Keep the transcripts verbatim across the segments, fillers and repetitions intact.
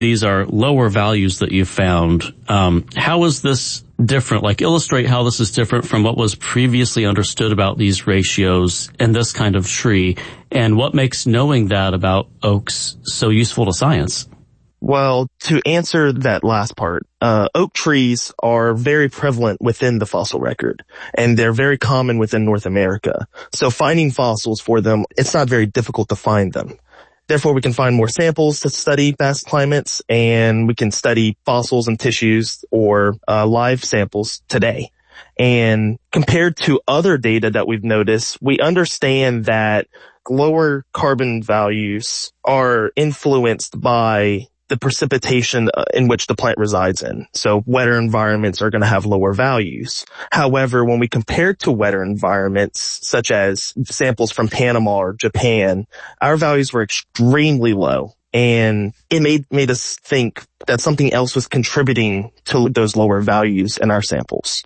These are lower values that you found. Um, how is this different? Like, illustrate how this is different from what was previously understood about these ratios in this kind of tree, and what makes knowing that about oaks so useful to science? Well, to answer that last part, uh, oak trees are very prevalent within the fossil record, and they're very common within North America. So finding fossils for them, it's not very difficult to find them. Therefore, we can find more samples to study past climates, and we can study fossils and tissues or uh, live samples today. And compared to other data that we've noticed, we understand that lower carbon values are influenced by the precipitation in which the plant resides in. So wetter environments are going to have lower values. However, when we compare to wetter environments, such as samples from Panama or Japan, our values were extremely low. And it made, made us think that something else was contributing to those lower values in our samples.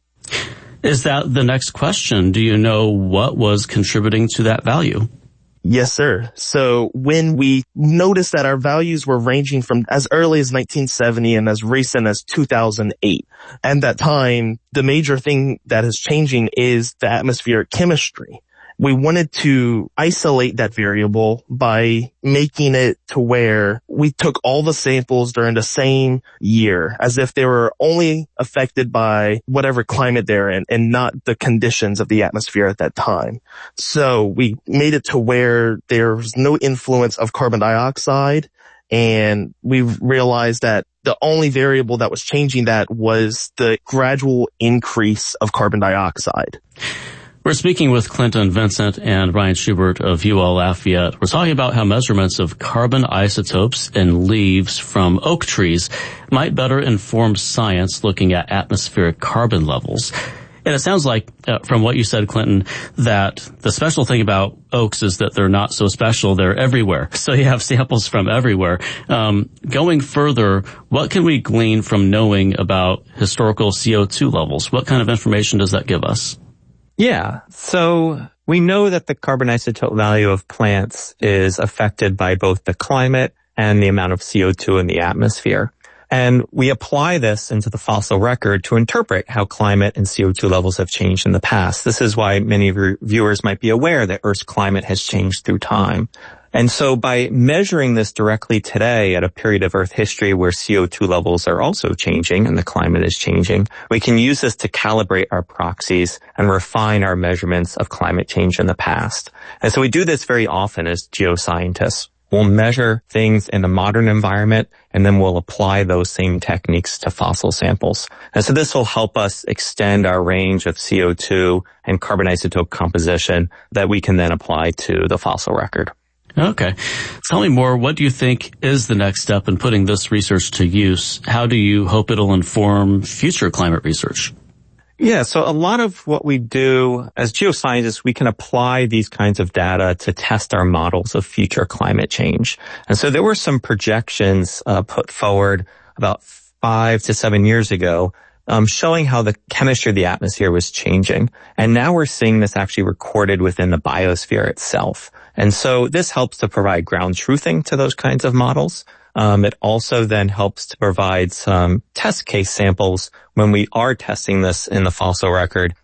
Is that the next question? Do you know what was contributing to that value? Yes, sir. So when we noticed that our values were ranging from as early as nineteen seventy and as recent as two thousand eight, and that time, the major thing that is changing is the atmospheric chemistry. We wanted to isolate that variable by making it to where we took all the samples during the same year, as if they were only affected by whatever climate they're in and not the conditions of the atmosphere at that time. So we made it to where there was no influence of carbon dioxide, and we realized that the only variable that was changing that was the gradual increase of carbon dioxide. We're speaking with Clinton Vincent and Brian Schubert of U L Lafayette. We're talking about how measurements of carbon isotopes in leaves from oak trees might better inform science looking at atmospheric carbon levels. And it sounds like, uh, from what you said, Clinton, that the special thing about oaks is that they're not so special. They're everywhere. So you have samples from everywhere. Um, going further, what can we glean from knowing about historical C O two levels? What kind of information does that give us? Yeah. So we know that the carbon isotope value of plants is affected by both the climate and the amount of C O two in the atmosphere. And we apply this into the fossil record to interpret how climate and C O two levels have changed in the past. This is why many of your viewers might be aware that Earth's climate has changed through time. And so by measuring this directly today at a period of Earth history where C O two levels are also changing and the climate is changing, we can use this to calibrate our proxies and refine our measurements of climate change in the past. And so we do this very often as geoscientists. We'll measure things in a modern environment, and then we'll apply those same techniques to fossil samples. And so this will help us extend our range of C O two and carbon isotope composition that we can then apply to the fossil record. Okay. Tell me more. What do you think is the next step in putting this research to use? How do you hope it'll inform future climate research? Yeah, so a lot of what we do as geoscientists, we can apply these kinds of data to test our models of future climate change. And so there were some projections uh, put forward about five to seven years ago um, showing how the chemistry of the atmosphere was changing. And now we're seeing this actually recorded within the biosphere itself. And so this helps to provide ground truthing to those kinds of models. Um, it also then helps to provide some test case samples when we are testing this in the fossil record.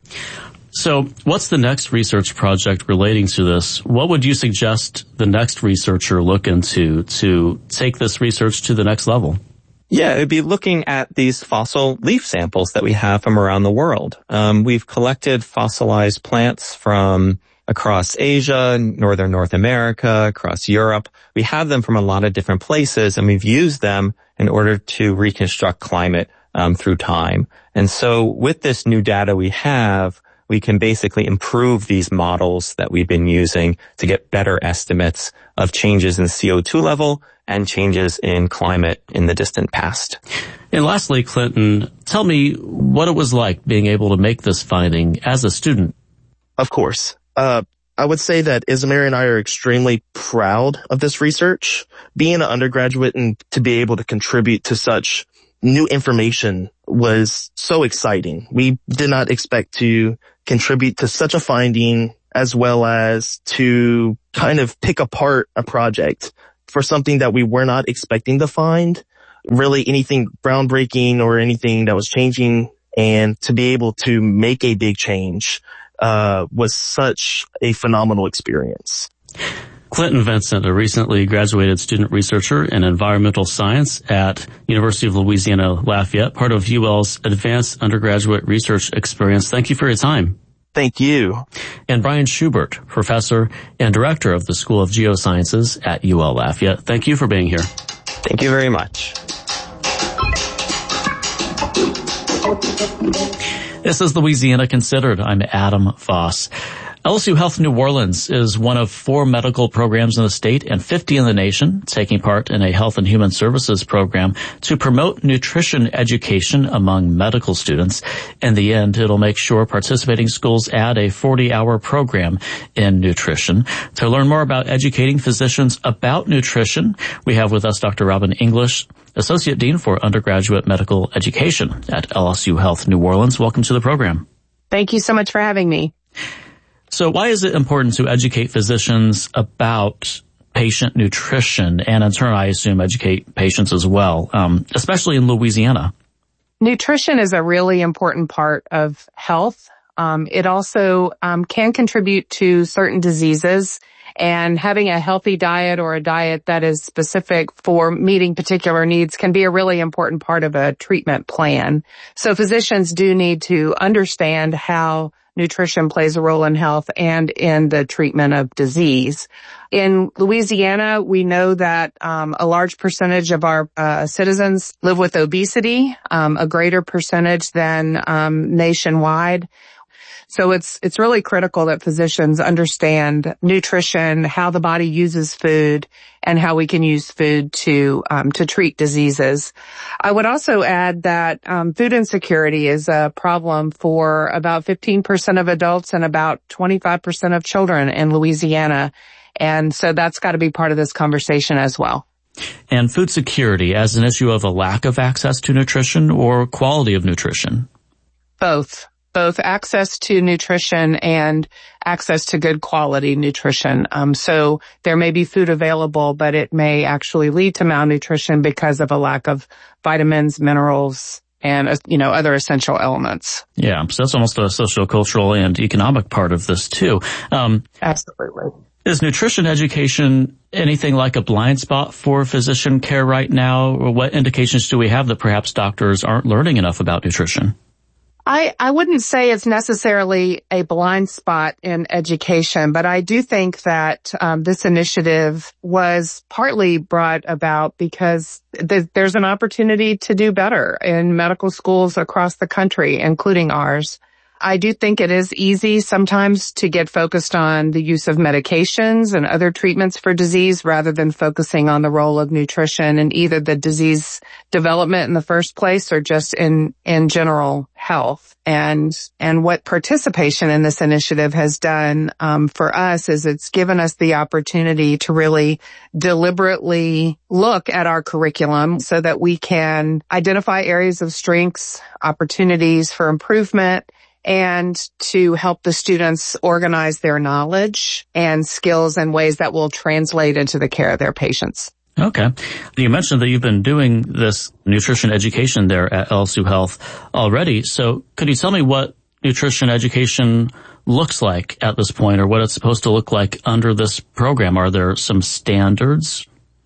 So what's the next research project relating to this? What would you suggest the next researcher look into to take this research to the next level? Yeah, it'd be looking at these fossil leaf samples that we have from around the world. Um, we've collected fossilized plants from across Asia, northern North America, across Europe. We have them from a lot of different places, and we've used them in order to reconstruct climate um, through time. And so with this new data we have, we can basically improve these models that we've been using to get better estimates of changes in C O two level and changes in climate in the distant past. And lastly, Clinton, tell me what it was like being able to make this finding as a student. Of course. Uh, I would say that Isamari and I are extremely proud of this research. Being an undergraduate and to be able to contribute to such new information was so exciting. We did not expect to contribute to such a finding, as well as to kind of pick apart a project for something that we were not expecting to find. really anything groundbreaking or anything that was changing. And to be able to make a big change uh was such a phenomenal experience. Clinton Vincent, a recently graduated student researcher in environmental science at University of Louisiana Lafayette, part of U L's advanced undergraduate research experience. Thank you for your time. Thank you. And Brian Schubert, professor and director of the School of Geosciences at U L Lafayette. Thank you for being here. Thank you very much. This is Louisiana Considered. I'm Adam Voss. L S U Health New Orleans is one of four medical programs in the state and fifty in the nation, taking part in a health and human services program to promote nutrition education among medical students. In the end, it'll make sure participating schools add a forty-hour program in nutrition. To learn more about educating physicians about nutrition, we have with us Doctor Robin English, Associate Dean for Undergraduate Medical Education at L S U Health New Orleans. Welcome to the program. Thank you so much for having me. So why is it important to educate physicians about patient nutrition and in turn, I assume, educate patients as well, um, especially in Louisiana? Nutrition is a really important part of health. Um, it also um, can contribute to certain diseases, and having a healthy diet or a diet that is specific for meeting particular needs can be a really important part of a treatment plan. So physicians do need to understand how nutrition plays a role in health and in the treatment of disease. In Louisiana, we know that um, a large percentage of our uh, citizens live with obesity, um, a greater percentage than um, nationwide. So it's it's really critical that physicians understand nutrition, how the body uses food, and how we can use food to um, to treat diseases. I would also add that um, food insecurity is a problem for about fifteen percent of adults and about twenty-five percent of children in Louisiana. And so that's got to be part of this conversation as well. And food security as an issue of a lack of access to nutrition or quality of nutrition? Both. Both access to nutrition and access to good quality nutrition. Um, so there may be food available, but it may actually lead to malnutrition because of a lack of vitamins, minerals, and, uh, you know, other essential elements. Yeah, so that's almost a social-cultural and economic part of this too. Um, Absolutely. Is nutrition education anything like a blind spot for physician care right now? Or what indications do we have that perhaps doctors aren't learning enough about nutrition? I, I wouldn't say it's necessarily a blind spot in education, but I do think that um, this initiative was partly brought about because th- there's an opportunity to do better in medical schools across the country, including ours. I do think it is easy sometimes to get focused on the use of medications and other treatments for disease rather than focusing on the role of nutrition in either the disease development in the first place or just in, in general health. And, and what participation in this initiative has done, um, for us is it's given us the opportunity to really deliberately look at our curriculum so that we can identify areas of strengths, opportunities for improvement, and to help the students organize their knowledge and skills in ways that will translate into the care of their patients. Okay. You mentioned that you've been doing this nutrition education there at L S U Health already. So could you tell me what nutrition education looks like at this point or what it's supposed to look like under this program? Are there some standards?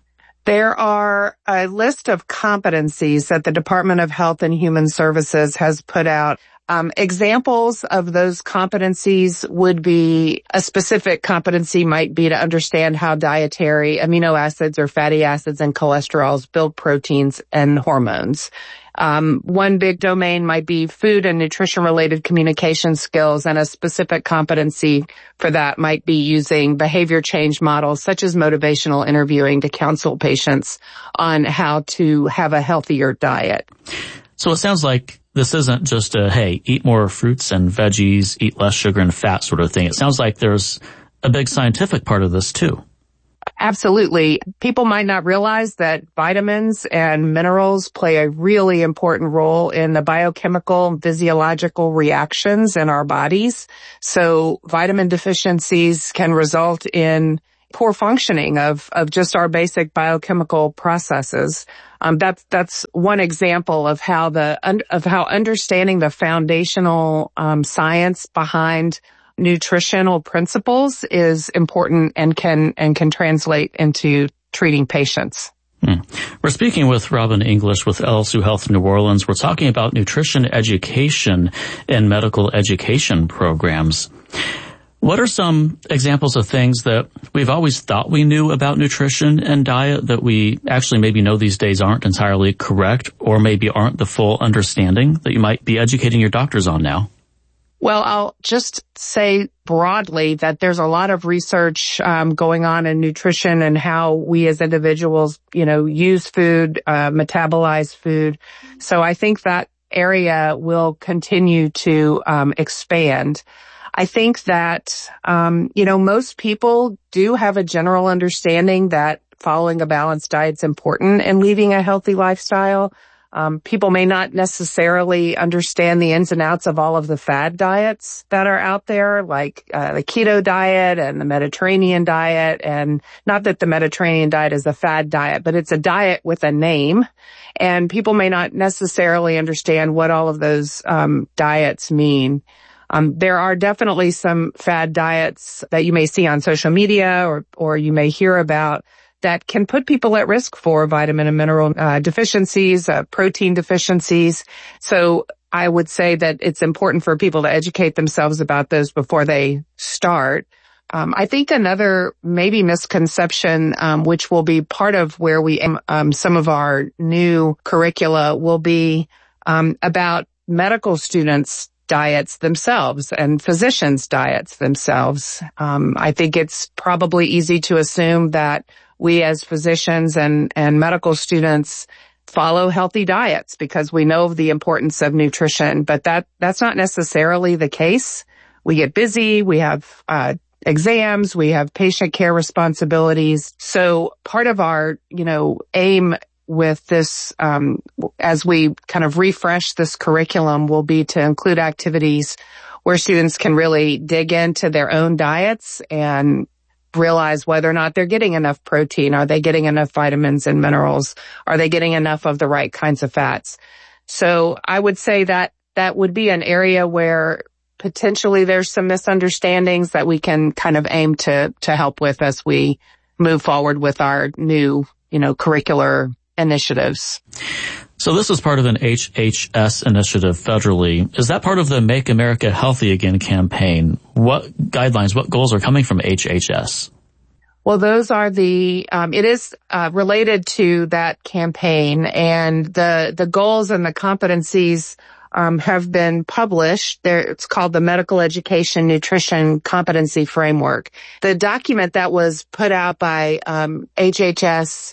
There are a list of competencies that the Department of Health and Human Services has put out. Um, examples of those competencies would be a specific competency might be to understand how dietary amino acids or fatty acids and cholesterols build proteins and hormones. Um, one big domain might be food and nutrition related communication skills, and a specific competency for that might be using behavior change models such as motivational interviewing to counsel patients on how to have a healthier diet. So it sounds like this isn't just a, hey, eat more fruits and veggies, eat less sugar and fat sort of thing. It sounds like there's a big scientific part of this too. Absolutely. People might not realize that vitamins and minerals play a really important role in the biochemical and physiological reactions in our bodies. So vitamin deficiencies can result in poor functioning of, of just our basic biochemical processes. Um, that's, that's one example of how the, of how understanding the foundational, um, science behind nutritional principles is important and can, and can translate into treating patients. Hmm. We're speaking with Robin English with L S U Health New Orleans. We're talking about nutrition education in medical education programs. What are some examples of things that we've always thought we knew about nutrition and diet that we actually maybe know these days aren't entirely correct, or maybe aren't the full understanding that you might be educating your doctors on now? Well, I'll just say broadly that there's a lot of research um, going on in nutrition and how we as individuals, you know, use food, uh, metabolize food. So I think that area will continue to um, expand. I think that, um, you know, most people do have a general understanding that following a balanced diet is important and leading a healthy lifestyle. Um, people may not necessarily understand the ins and outs of all of the fad diets that are out there, like uh, the keto diet and the Mediterranean diet. And not that the Mediterranean diet is a fad diet, but it's a diet with a name. And people may not necessarily understand what all of those um, diets mean. Um, there are definitely some fad diets that you may see on social media or, or you may hear about that can put people at risk for vitamin and mineral uh, deficiencies, uh, protein deficiencies. So I would say that it's important for people to educate themselves about those before they start. Um, I think another maybe misconception, um, which will be part of where we um, some of our new curricula will be um, about medical students' diets themselves and physicians' diets themselves. Um, I think it's probably easy to assume that we as physicians and, and medical students follow healthy diets because we know of the importance of nutrition, but that, that's not necessarily the case. We get busy, we have, uh, exams, we have patient care responsibilities. So part of our, you know, aim with this, um, as we kind of refresh this curriculum will be to include activities where students can really dig into their own diets and realize whether or not they're getting enough protein. Are they getting enough vitamins and minerals? Are they getting enough of the right kinds of fats? So I would say that that would be an area where potentially there's some misunderstandings that we can kind of aim to, to help with as we move forward with our new, you know, curricular initiatives. So this is part of an H H S initiative federally. Is that part of the Make America Healthy Again campaign? What guidelines, what goals are coming from H H S? Well, those are the, um, it is uh, related to that campaign, and the, the goals and the competencies um, have been published. There, it's called the Medical Education Nutrition Competency Framework. The document that was put out by um, H H S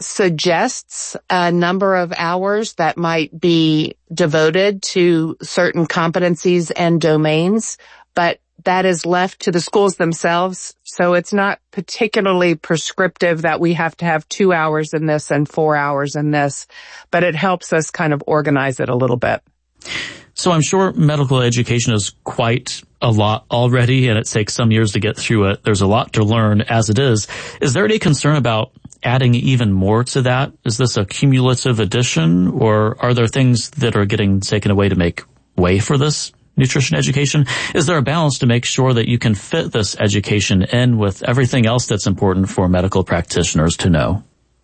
suggests a number of hours that might be devoted to certain competencies and domains, but that is left to the schools themselves. So it's not particularly prescriptive that we have to have two hours in this and four hours in this, but it helps us kind of organize it a little bit. So I'm sure medical education is quite a lot already, and it takes some years to get through it. There's a lot to learn as it is. Is there any concern about adding even more to that? Is this a cumulative addition, or are there things that are getting taken away to make way for this nutrition education? Is there a balance to make sure that you can fit this education in with everything else that's important for medical practitioners to know?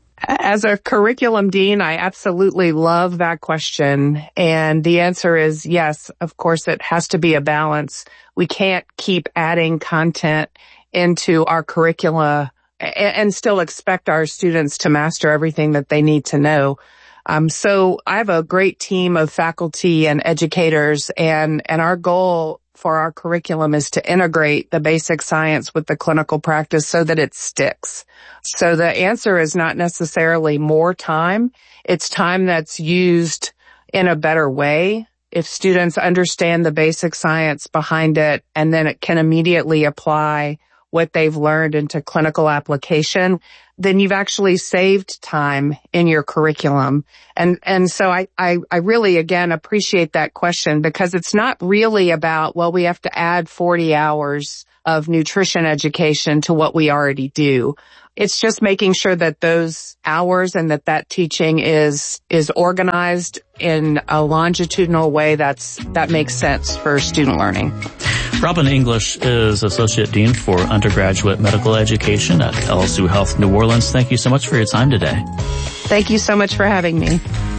As a curriculum dean, I absolutely love that question. And the answer is yes, of course, it has to be a balance. We can't keep adding content into our curricula and still expect our students to master everything that they need to know. Um, so I have a great team of faculty and educators, and, and our goal for our curriculum is to integrate the basic science with the clinical practice so that it sticks. So the answer is not necessarily more time. It's time that's used in a better way. If students understand the basic science behind it, and then it can immediately apply what they've learned into clinical application, then you've actually saved time in your curriculum. And, and so I, I, I really, again, appreciate that question, because it's not really about, well, we have to add forty hours of nutrition education to what we already do. It's just making sure that those hours and that that teaching is, is organized in a longitudinal way that's, that makes sense for student learning. Robin English is Associate Dean for Undergraduate Medical Education at L S U Health New Orleans. Thank you so much for your time today. Thank you so much for having me.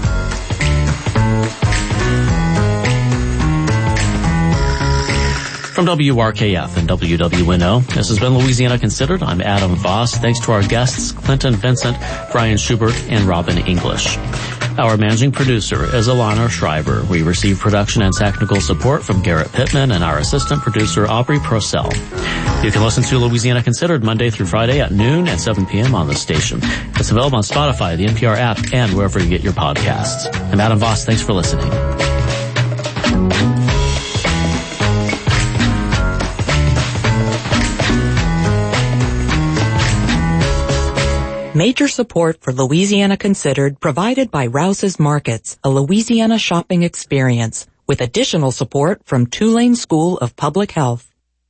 From W R K F and W W N O, this has been Louisiana Considered. I'm Adam Voss. Thanks to our guests, Clinton Vincent, Brian Schubert, and Robin English. Our managing producer is Alana Schreiber. We receive production and technical support from Garrett Pittman and our assistant producer, Aubrey Purcell. You can listen to Louisiana Considered Monday through Friday at noon and seven p.m. on the station. It's available on Spotify, the N P R app, and wherever you get your podcasts. I'm Adam Voss. Thanks for listening. Major support for Louisiana Considered provided by Rouse's Markets, a Louisiana shopping experience, with additional support from Tulane School of Public Health.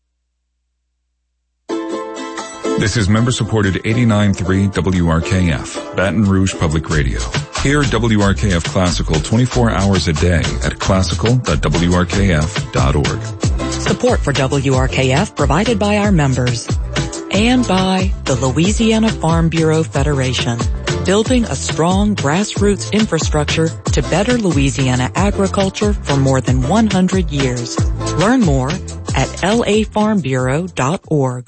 This is member-supported eighty-nine point three W R K F, Baton Rouge Public Radio. Hear W R K F Classical twenty-four hours a day at classical dot w r k f dot org. Support for W R K F provided by our members. And by the Louisiana Farm Bureau Federation, building a strong grassroots infrastructure to better Louisiana agriculture for more than one hundred years. Learn more at l a farm bureau dot org.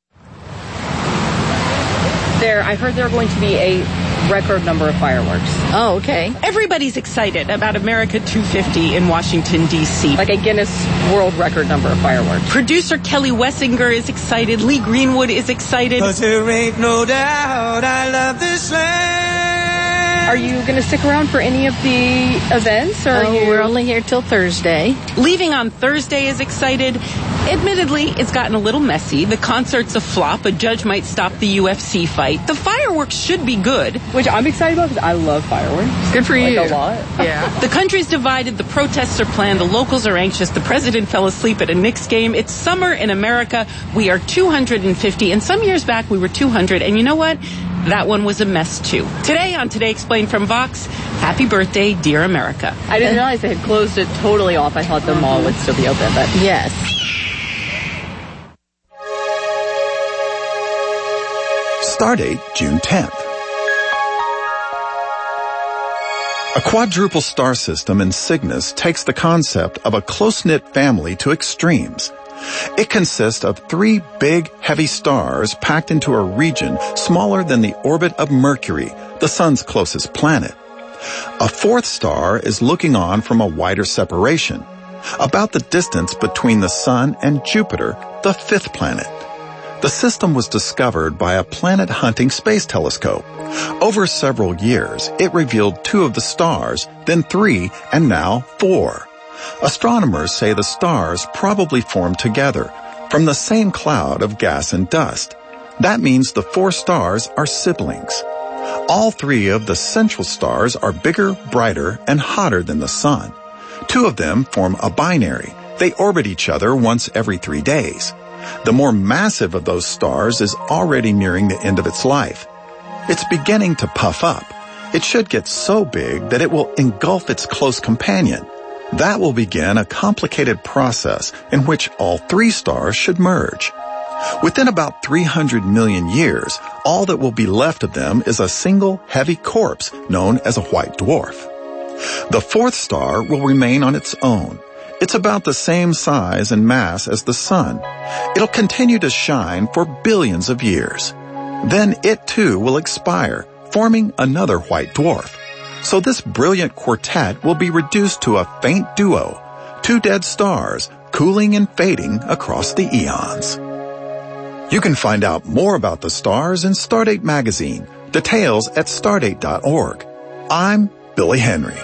There, I heard there are going to be a record number of fireworks. Oh, okay. Everybody's excited about America two fifty in Washington, D C Like a Guinness World Record number of fireworks. Producer Kelly Wessinger is excited. Lee Greenwood is excited. But there ain't no doubt I love this land. Are you going to stick around for any of the events? Or oh, are you... we're only here till Thursday. Leaving on Thursday is excited. Admittedly, it's gotten a little messy. The concert's a flop. A judge might stop the U F C fight. The fireworks should be good. Which I'm excited about because I love fireworks. Good for like you. a lot. Yeah. The country's divided. The protests are planned. The locals are anxious. The president fell asleep at a Knicks game. It's summer in America. We are two hundred fifty. And some years back, we were two hundred. And you know what? That one was a mess, too. Today on Today Explained from Vox, happy birthday, dear America. I didn't realize they had closed it totally off. I thought the mall would still be open, but... Yes. Stardate, June tenth. A quadruple star system in Cygnus takes the concept of a close-knit family to extremes. It consists of three big, heavy stars packed into a region smaller than the orbit of Mercury, the sun's closest planet. A fourth star is looking on from a wider separation, about the distance between the sun and Jupiter, the fifth planet. The system was discovered by a planet-hunting space telescope. Over several years, it revealed two of the stars, then three, and now four. Astronomers say the stars probably formed together from the same cloud of gas and dust. That means the four stars are siblings. All three of the central stars are bigger, brighter, and hotter than the sun. Two of them form a binary. They orbit each other once every three days. The more massive of those stars is already nearing the end of its life. It's beginning to puff up. It should get so big that it will engulf its close companion. That will begin a complicated process in which all three stars should merge. Within about three hundred million years, all that will be left of them is a single heavy corpse known as a white dwarf. The fourth star will remain on its own. It's about the same size and mass as the sun. It'll continue to shine for billions of years. Then it too will expire, forming another white dwarf. So this brilliant quartet will be reduced to a faint duo, two dead stars cooling and fading across the eons. You can find out more about the stars in Stardate magazine. Details at stardate dot org. I'm Billy Henry.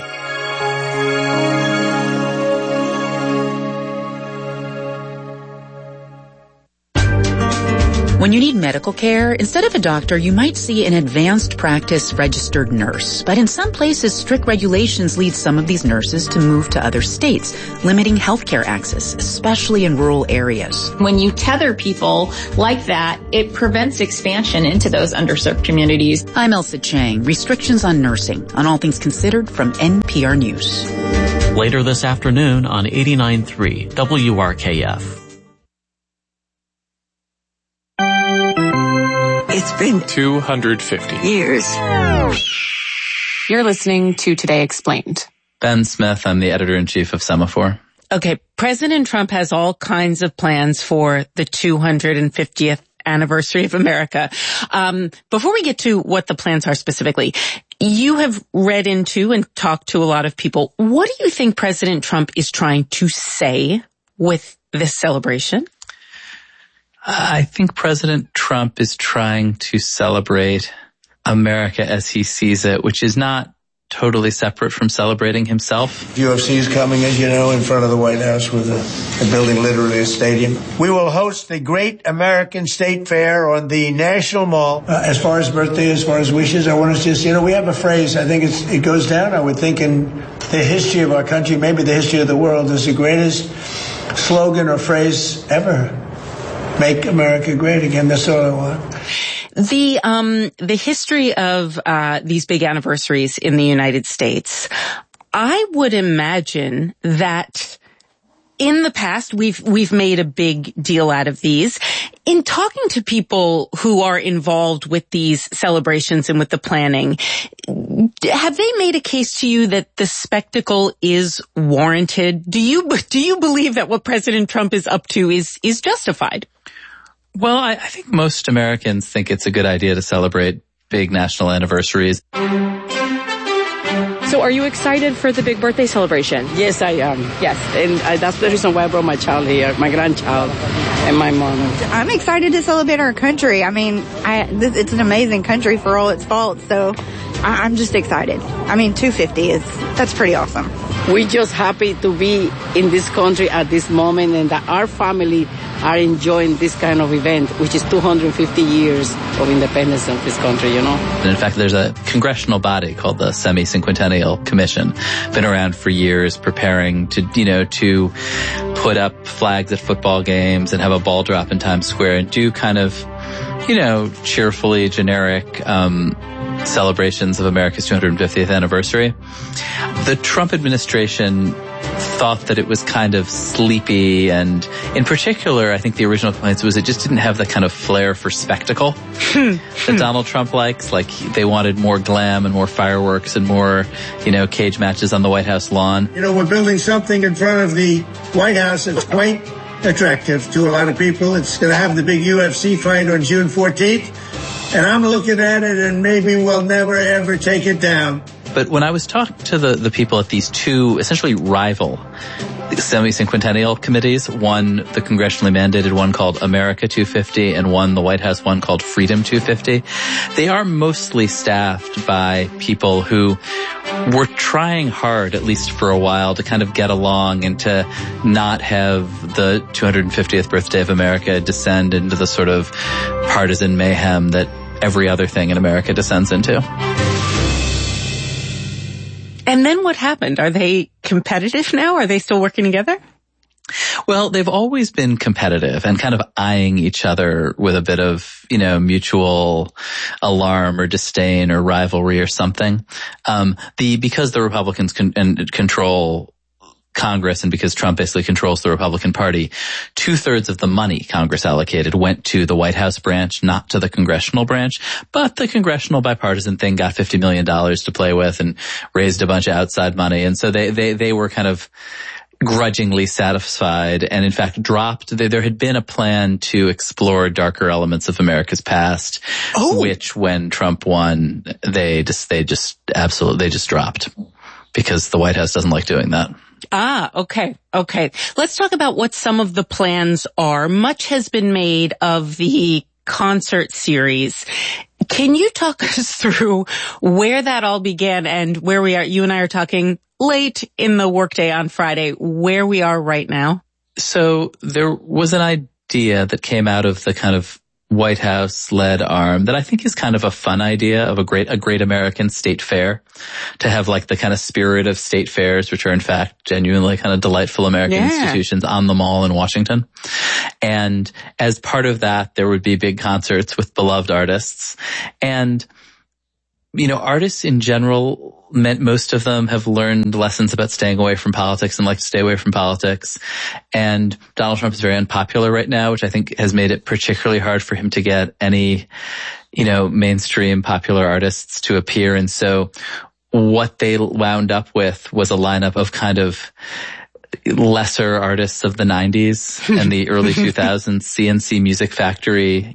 When you need medical care, instead of a doctor, you might see an advanced practice registered nurse. But in some places, strict regulations lead some of these nurses to move to other states, limiting healthcare access, especially in rural areas. When you tether people like that, it prevents expansion into those underserved communities. I'm Elsa Chang. Restrictions on nursing, on All Things Considered from N P R News. Later this afternoon on eighty-nine point three W R K F. It's been two hundred fifty years. You're listening to Today Explained. Ben Smith, I'm the editor-in-chief of Semaphore. Okay, President Trump has all kinds of plans for the two hundred fiftieth anniversary of America. Um, before we get to what the plans are specifically, you have read into and talked to a lot of people. What do you think President Trump is trying to say with this celebration? I think President Trump is trying to celebrate America as he sees it, which is not totally separate from celebrating himself. U F C is coming, as you know, in front of the White House with a, a building literally a stadium. We will host the Great American State Fair on the National Mall. Uh, as far as birthday, as far as wishes, I want to just, you know, we have a phrase, I think it's, it goes down, I would think, in the history of our country, maybe the history of the world, is the greatest slogan or phrase ever. Make America great again. That's all I want. The, um, the history of, uh, these big anniversaries in the United States, I would imagine that in the past we've, we've made a big deal out of these. In talking to people who are involved with these celebrations and with the planning, have they made a case to you that the spectacle is warranted? Do you, do you believe that what President Trump is up to is, is justified? Well, I, I think most Americans think it's a good idea to celebrate big national anniversaries. So are you excited for the big birthday celebration? Yes, I am. Yes, and I, that's the reason why I brought my child here, my grandchild, and my mom. I'm excited to celebrate our country. I mean, I, this, it's an amazing country for all its faults, so I, I'm just excited. I mean, two fifty is, that's pretty awesome. We're just happy to be in this country at this moment and that our family are enjoying this kind of event, which is two hundred fifty years of independence of this country, you know. And in fact, there's a congressional body called the Semi-Cinquentennial Commission, been around for years preparing to, you know, to put up flags at football games and have a ball drop in Times Square and do kind of, you know, cheerfully generic, um, celebrations of America's two hundred fiftieth anniversary. The Trump administration thought that it was kind of sleepy, and in particular, I think the original complaint was it just didn't have the kind of flair for spectacle that Donald Trump likes. Like, they wanted more glam and more fireworks and more, you know, cage matches on the White House lawn. You know, we're building something in front of the White House that's quite attractive to a lot of people. It's going to have the big U F C fight on June fourteenth, and I'm looking at it, and maybe we'll never, ever take it down. But when I was talking to the, the people at these two essentially rival semi-cinquentennial committees, one the congressionally mandated one called America two fifty and one the White House one called Freedom two fifty, they are mostly staffed by people who were trying hard, at least for a while, to kind of get along and to not have the two hundred fiftieth birthday of America descend into the sort of partisan mayhem that every other thing in America descends into. And then what happened? Are they competitive now? Are they still working together? Well, they've always been competitive and kind of eyeing each other with a bit of, you know, mutual alarm or disdain or rivalry or something. Um, the, because the Republicans con- and control Congress and because Trump basically controls the Republican Party, two-thirds of the money Congress allocated went to the White House branch, not to the congressional branch. But the congressional bipartisan thing got fifty million dollars to play with and raised a bunch of outside money. And so they, they, they were kind of grudgingly satisfied and in fact dropped. There had been a plan to explore darker elements of America's past, oh. which when Trump won, they just, they just absolutely, they just dropped because the White House doesn't like doing that. Ah, okay, okay. Let's talk about what some of the plans are. Much has been made of the concert series. Can you talk us through where that all began and where we are? You and I are talking late in the workday on Friday, where we are right now. So there was an idea that came out of the kind of White House led arm that I think is kind of a fun idea of a great, a great American state fair, to have like the kind of spirit of state fairs, which are in fact genuinely kind of delightful American yeah. institutions on the Mall in Washington. And as part of that, there would be big concerts with beloved artists. And, you know, artists in general, meant most of them have learned lessons about staying away from politics and like to stay away from politics. And Donald Trump is very unpopular right now, which I think has made it particularly hard for him to get any, you know, mainstream popular artists to appear. And so what they wound up with was a lineup of kind of lesser artists of the nineties and the early two thousands, C N C Music Factory,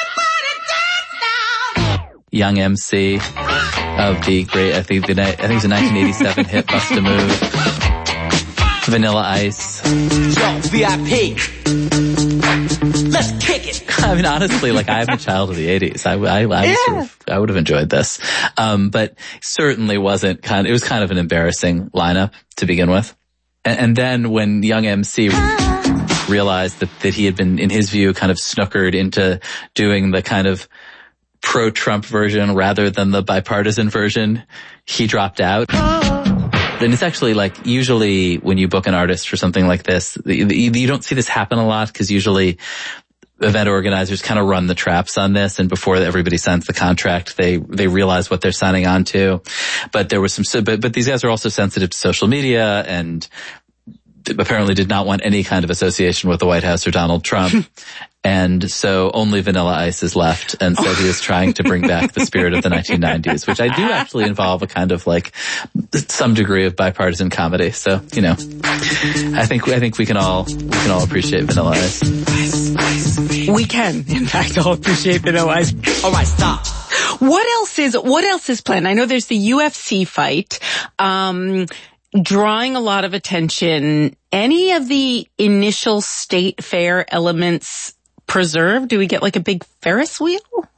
Young M C of the great, I think the, I think it's a nineteen eighty-seven hit Bust a Move, Vanilla Ice. Yo, V I P. Let's kick it. I mean, honestly, like I'm a child of the eighties. I, I, I, yeah. sort of, I would have enjoyed this. Um, but certainly wasn't kind of, it was kind of an embarrassing lineup to begin with. And, and then when Young M C realized that, that he had been, in his view, kind of snookered into doing the kind of pro-Trump version rather than the bipartisan version, he dropped out. And it's actually like, usually when you book an artist for something like this, you don't see this happen a lot because usually event organizers kind of run the traps on this, and before everybody signs the contract, they they realize what they're signing on to. But there was some, but, but these guys are also sensitive to social media and apparently did not want any kind of association with the White House or Donald Trump. And so only Vanilla Ice is left. And so he is trying to bring back the spirit of the nineteen nineties, which I do actually involve a kind of like some degree of bipartisan comedy. So, you know, I think, I think we can all, we can all appreciate Vanilla Ice. Ice, ice. We can, in fact, all appreciate Vanilla Ice. All right, stop. What else is, what else is planned? I know there's the U F C fight. Um, drawing a lot of attention. Any of the initial state fair elements preserved? Do we get like a big Ferris wheel?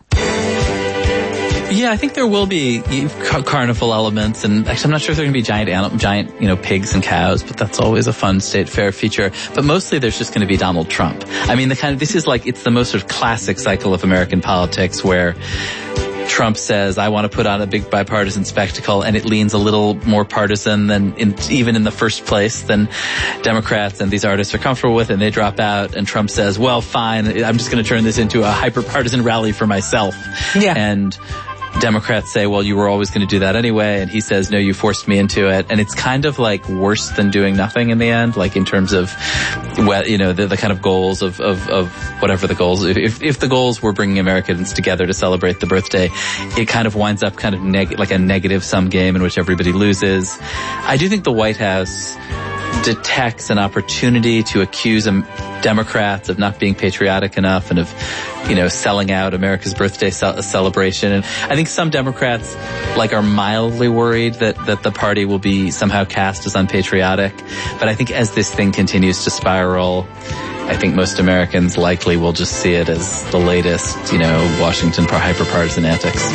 Yeah, I think there will be carnival elements, and actually I'm not sure if there are going to be giant, anim- giant, you know, pigs and cows, but that's always a fun state fair feature. But mostly there's just going to be Donald Trump. I mean, the kind of, this is like, it's the most sort of classic cycle of American politics where Trump says, I want to put on a big bipartisan spectacle, and it leans a little more partisan than in, even in the first place than Democrats and these artists are comfortable with, and they drop out, and Trump says, well, fine, I'm just going to turn this into a hyper-partisan rally for myself. Yeah. And Democrats say, well, you were always going to do that anyway. And he says, no, you forced me into it. And it's kind of like worse than doing nothing in the end, like in terms of, well, you know, the, the kind of goals of, of, of whatever the goals. If, if the goals were bringing Americans together to celebrate the birthday, it kind of winds up kind of neg- like a negative sum game in which everybody loses. I do think the White House detects an opportunity to accuse Democrats of not being patriotic enough and of, you know, selling out America's birthday ce- celebration. And I think some Democrats, like, are mildly worried that, that the party will be somehow cast as unpatriotic. But I think as this thing continues to spiral, I think most Americans likely will just see it as the latest, you know, Washington hyper-partisan antics.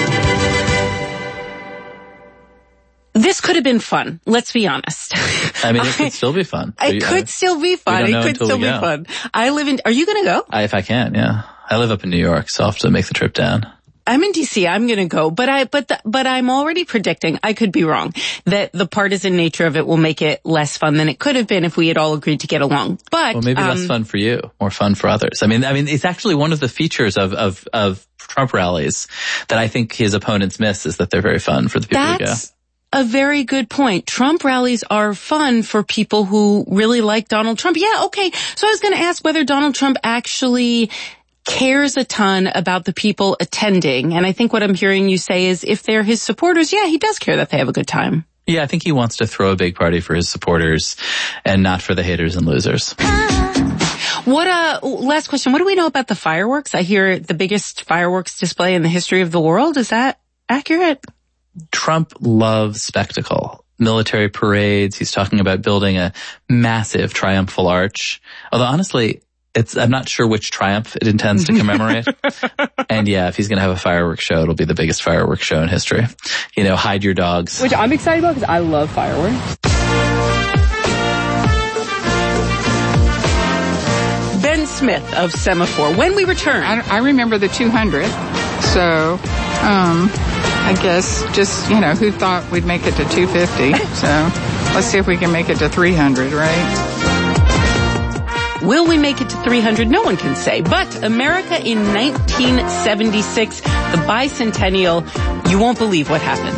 This could have been fun. Let's be honest. I mean, it could still be fun. It could still be fun. It could still be fun. I live in, are you going to go? I, if I can, yeah. I live up in New York, so I'll have to make the trip down. I'm in D C. I'm going to go, but I, but, the, but I'm already predicting, I could be wrong, that the partisan nature of it will make it less fun than it could have been if we had all agreed to get along. But, well, maybe um, less fun for you, more fun for others. I mean, I mean, it's actually one of the features of, of, of Trump rallies that I think his opponents miss is that they're very fun for the people who go. A very good point. Trump rallies are fun for people who really like Donald Trump. Yeah, okay. So I was going to ask whether Donald Trump actually cares a ton about the people attending. And I think what I'm hearing you say is if they're his supporters, yeah, he does care that they have a good time. Yeah, I think he wants to throw a big party for his supporters and not for the haters and losers. What, uh, last question. What do we know about the fireworks? I hear the biggest fireworks display in the history of the world. Is that accurate? Trump loves spectacle. Military parades. He's talking about building a massive triumphal arch. Although honestly, it's, I'm not sure which triumph it intends to commemorate. And yeah, if he's going to have a fireworks show, it'll be the biggest fireworks show in history. You know, hide your dogs. Which I'm excited about because I love fireworks. Ben Smith of Semaphore. When we return. I, I remember the two hundred. So, um, I guess just, you know, who thought we'd make it to two fifty? So let's see if we can make it to three hundred, right? Will we make it to three hundred? No one can say. But America in nineteen seventy-six, the bicentennial, you won't believe what happened.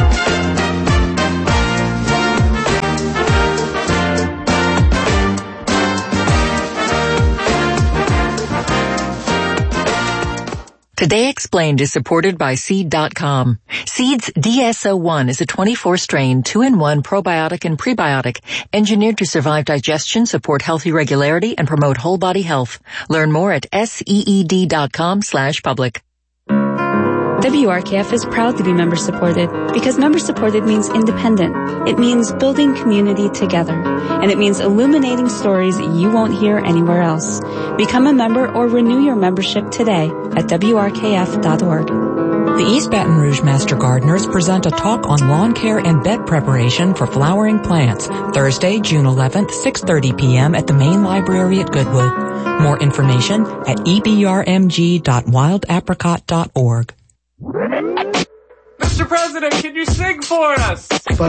Today Explained is supported by Seed dot com. Seed's D S O one is a twenty-four strain, two in one probiotic and prebiotic, engineered to survive digestion, support healthy regularity, and promote whole body health. Learn more at seed dot com slash public. W R K F is proud to be member-supported because member-supported means independent. It means building community together. And it means illuminating stories you won't hear anywhere else. Become a member or renew your membership today at W R K F dot org. The East Baton Rouge Master Gardeners present a talk on lawn care and bed preparation for flowering plants, Thursday, June eleventh, six thirty p.m. at the Main Library at Goodwood. More information at e b r m g dot wild apricot dot org. Mister President, can you sing for us?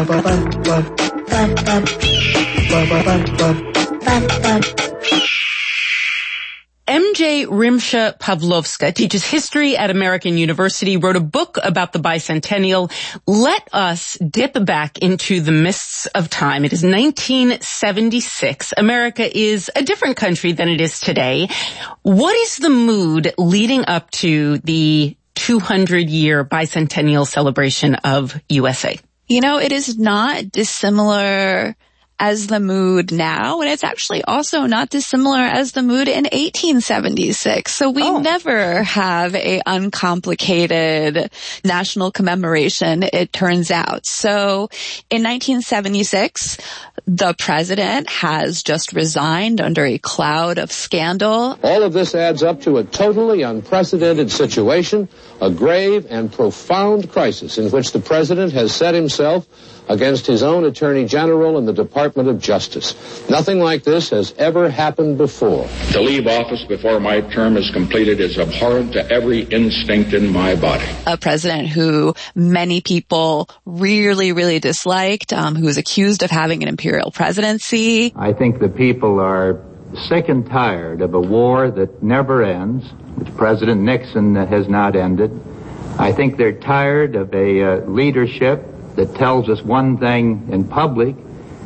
M J Rimsha Pavlovska teaches history at American University, wrote a book about the bicentennial. Let us dip back into the mists of time. It is nineteen seventy-six. America is a different country than it is today. What is the mood leading up to the two hundred year bicentennial celebration of U S A? You know, it is not dissimilar as the mood now, and it's actually also not dissimilar as the mood in eighteen seventy-six. So we oh. never have a uncomplicated national commemoration, it turns out. So in nineteen seventy-six, the president has just resigned under a cloud of scandal. All of this adds up to a totally unprecedented situation, a grave and profound crisis in which the president has set himself against his own Attorney General and the Department of Justice. Nothing like this has ever happened before. To leave office before my term is completed is abhorrent to every instinct in my body. A president who many people really, really disliked, um, who was accused of having an imperial presidency. I think the people are sick and tired of a war that never ends, which President Nixon has not ended. I think they're tired of a uh, leadership that tells us one thing in public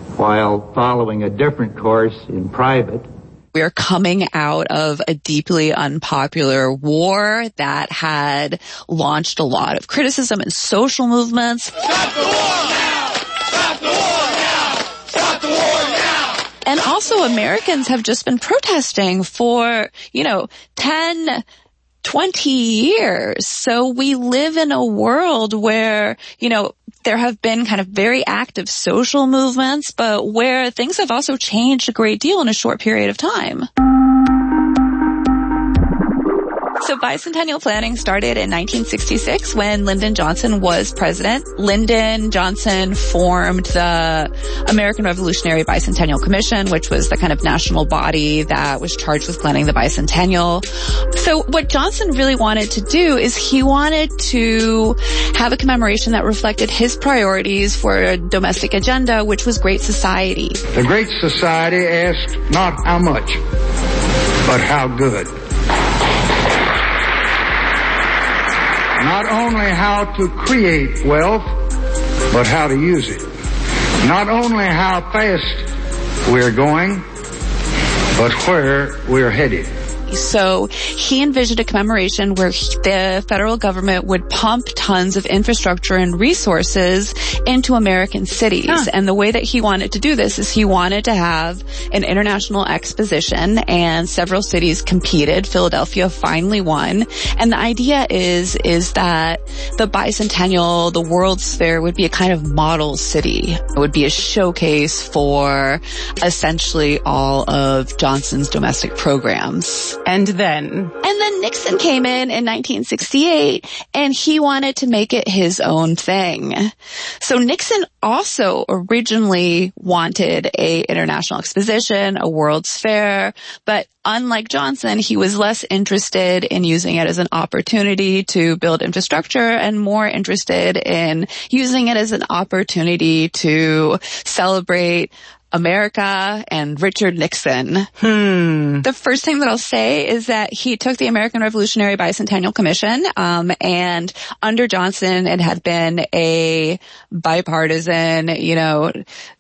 while following a different course in private. We are coming out of a deeply unpopular war that had launched a lot of criticism and social movements. Stop the war now! Stop the war now! Stop the war now! And also Americans have just been protesting for, you know, ten, twenty years. So we live in a world where, you know, there have been kind of very active social movements, but where things have also changed a great deal in a short period of time. So bicentennial planning started in nineteen sixty-six when Lyndon Johnson was president. Lyndon Johnson formed the American Revolutionary Bicentennial Commission, which was the kind of national body that was charged with planning the bicentennial. So what Johnson really wanted to do is he wanted to have a commemoration that reflected his priorities for a domestic agenda, which was Great Society. The Great Society asked not how much, but how good. Not only how to create wealth, but how to use it. Not only how fast we're going, but where we're headed. So he envisioned a commemoration where the federal government would pump tons of infrastructure and resources into American cities. Huh. And the way that he wanted to do this is he wanted to have an international exposition, and several cities competed. Philadelphia finally won. And the idea is, is that the bicentennial, the World's Fair, would be a kind of model city. It would be a showcase for essentially all of Johnson's domestic programs. And then? And then Nixon came in in nineteen sixty-eight, and he wanted to make it his own thing. So Nixon also originally wanted a international exposition, a World's Fair, but unlike Johnson, he was less interested in using it as an opportunity to build infrastructure and more interested in using it as an opportunity to celebrate America and Richard Nixon. Hmm. The first thing that I'll say is that he took the American Revolutionary Bicentennial Commission, um, and under Johnson it had been a bipartisan, you know,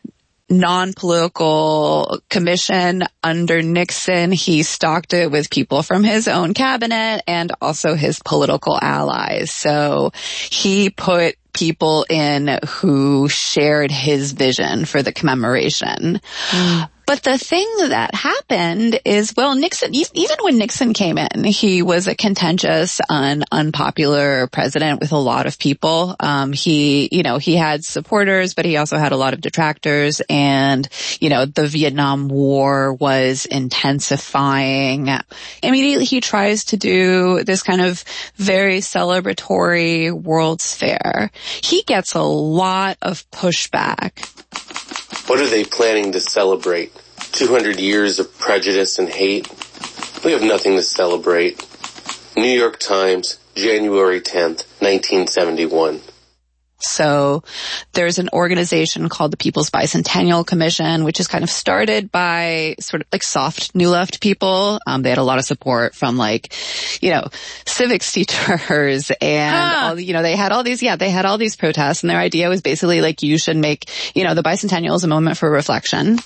non-political commission. Under Nixon, he stocked it with people from his own cabinet and also his political allies. So he put people in who shared his vision for the commemoration. Mm. But the thing that happened is, well, Nixon, even when Nixon came in, he was a contentious and unpopular president with a lot of people. Um, he, you know, he had supporters, but he also had a lot of detractors. And, you know, the Vietnam War was intensifying. Immediately he tries to do this kind of very celebratory World's Fair. He gets a lot of pushback. What are they planning to celebrate? two hundred years of prejudice and hate? We have nothing to celebrate. New York Times, January tenth, nineteen seventy-one. So there's an organization called the People's Bicentennial Commission, which is kind of started by sort of like soft New Left people. Um, they had a lot of support from like, you know, civics teachers and huh. all the, you know, they had all these, yeah, they had all these protests, and their idea was basically like you should make, you know, the bicentennial is a moment for reflection.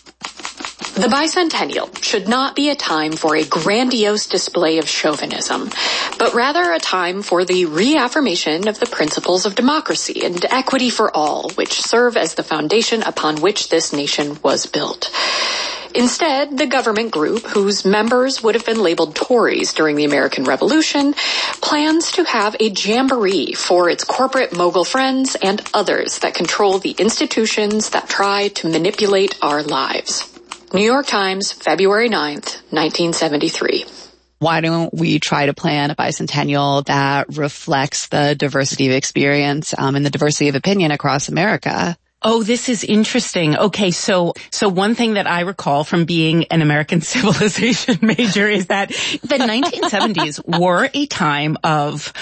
The bicentennial should not be a time for a grandiose display of chauvinism, but rather a time for the reaffirmation of the principles of democracy and equity for all, which serve as the foundation upon which this nation was built. Instead, the government group, whose members would have been labeled Tories during the American Revolution, plans to have a jamboree for its corporate mogul friends and others that control the institutions that try to manipulate our lives. New York Times, February ninth, nineteen seventy-three. Why don't we try to plan a bicentennial that reflects the diversity of experience um, and the diversity of opinion across America? Oh, this is interesting. Okay, so so one thing that I recall from being an American civilization major is that the nineteen seventies were a time of...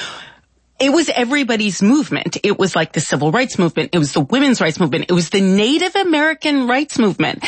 It was everybody's movement. It was like the civil rights movement. It was the women's rights movement. It was the Native American rights movement.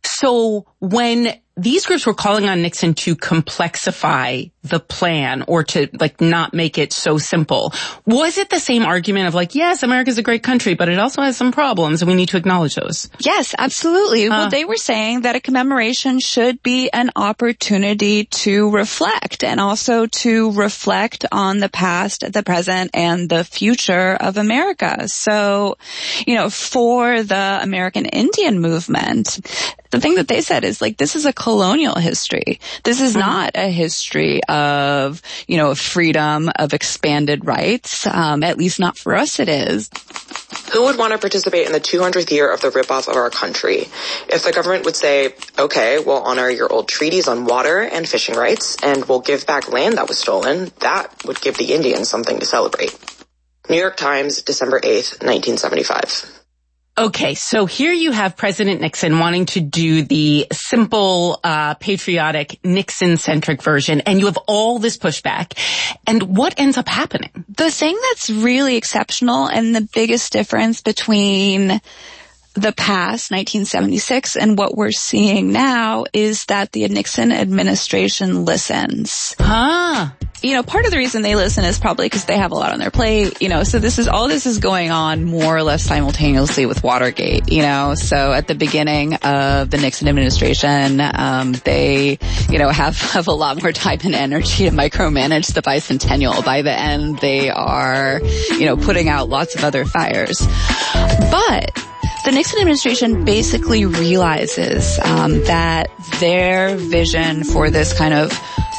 So when these groups were calling on Nixon to complexify the plan or to like not make it so simple, was it the same argument of like, yes, America's a great country, but it also has some problems and we need to acknowledge those? Yes, absolutely. Uh, well, they were saying that a commemoration should be an opportunity to reflect and also to reflect on the past, the present, and the future of America. So, you know, for the American Indian movement, the thing that they said is like, this is a colonial history. This is not a history of, you know, freedom, of expanded rights. Um, at least not for us it is. Who would want to participate in the two hundredth year of the ripoff of our country? If the government would say, okay, we'll honor your old treaties on water and fishing rights, and we'll give back land that was stolen, that would give the Indians something to celebrate. New York Times, December eighth, nineteen seventy-five. Okay, so here you have President Nixon wanting to do the simple, uh, patriotic, Nixon-centric version, and you have all this pushback. And what ends up happening? The thing that's really exceptional and the biggest difference between the past, nineteen seventy-six, and what we're seeing now is that the Nixon administration listens. Huh. You know, part of the reason they listen is probably because they have a lot on their plate, you know, so this is, all this is going on more or less simultaneously with Watergate, you know, so at the beginning of the Nixon administration, um, they, you know, have, have a lot more time and energy to micromanage the bicentennial. By the end, they are, you know, putting out lots of other fires. But the Nixon administration basically realizes um, that their vision for this kind of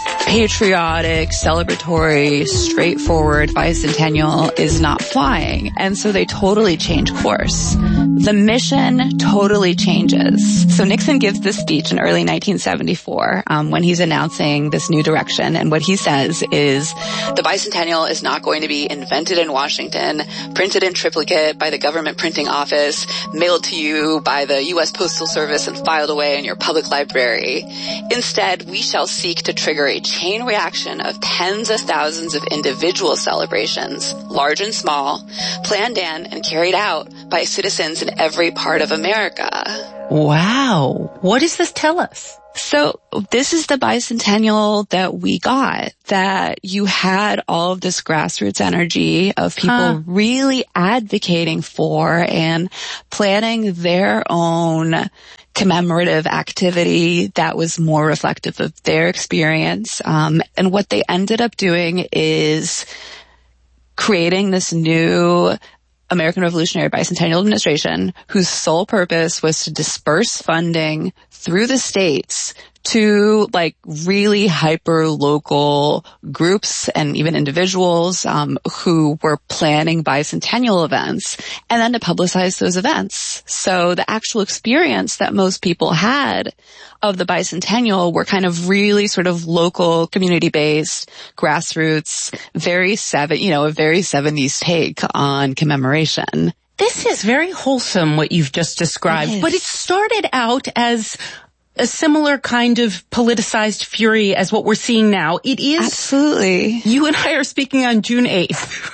patriotic, celebratory, straightforward bicentennial is not flying. And so they totally change course. the mission totally changes. So Nixon gives this speech in early nineteen seventy-four um, when he's announcing this new direction. And what he says is, the bicentennial is not going to be invented in Washington, printed in triplicate by the government printing office, mailed to you by the U S Postal Service and filed away in your public library. Instead, we shall seek to trigger a chain reaction of tens of thousands of individual celebrations, large and small, planned in and carried out by citizens in every part of America. Wow. What does this tell us? So this is the bicentennial that we got, that you had all of this grassroots energy of people huh. really advocating for and planning their own commemorative activity that was more reflective of their experience. Um, and what they ended up doing is creating this new American Revolutionary Bicentennial Administration, whose sole purpose was to disperse funding through the states to like really hyper local groups and even individuals um, who were planning bicentennial events, and then to publicize those events. So the actual experience that most people had of the bicentennial were kind of really sort of local, community-based, grassroots, very seven, you know, a very seventies take on commemoration. This is very wholesome, what you've just described, It but it started out as a similar kind of politicized fury as what we're seeing now. It is. Absolutely. You and I are speaking on June eighth.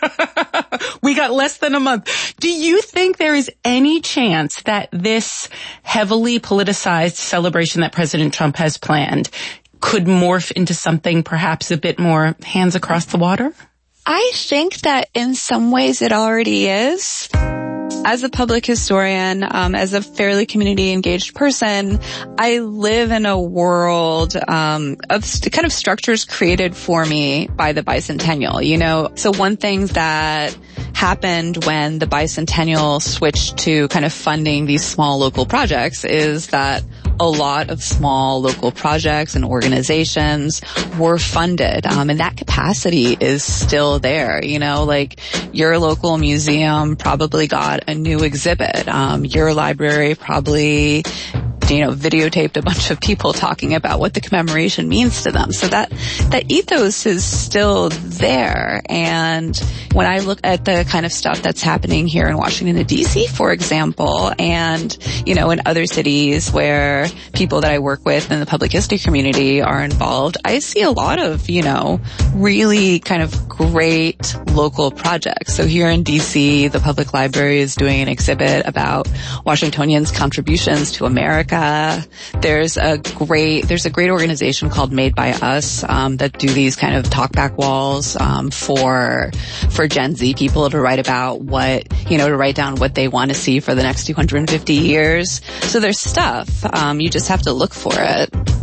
We got less than a month. Do you think there is any chance that this heavily politicized celebration that President Trump has planned could morph into something perhaps a bit more hands across the water? I think that in some ways it already is. As a public historian, um, as a fairly community-engaged person, I live in a world um, of st- kind of structures created for me by the bicentennial. You know, so one thing that happened when the bicentennial switched to kind of funding these small local projects is that a lot of small local projects and organizations were funded, um, and that capacity is still there. You know, like your local museum probably got a new exhibit. Um, your library probably, you know, videotaped a bunch of people talking about what the commemoration means to them. So that, that ethos is still there. And when I look at the kind of stuff that's happening here in Washington, D C, for example, and, you know, in other cities where people that I work with in the public history community are involved, I see a lot of, you know, really kind of great local projects. So here in D C, the public library is doing an exhibit about Washingtonians' contributions to America. There's a great, there's a great organization called Made by Us, um, that do these kind of talkback walls, um, for, for Gen Z people to write about what, you know, to write down what they want to see for the next two hundred fifty years. So there's stuff. Um, you just have to look for it.